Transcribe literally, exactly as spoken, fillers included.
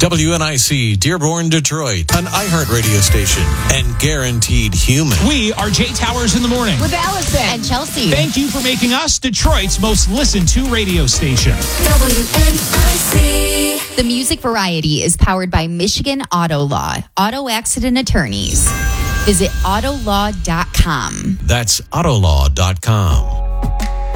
W N I C, Dearborn, Detroit, an iHeart radio station, and Guaranteed Human. We are Jay Towers in the morning. With Allison and Chelsea. Thank you for making us Detroit's most listened to radio station. W N I C. The music variety is powered by Michigan Auto Law, auto accident attorneys. Visit autolaw dot com. That's autolaw dot com.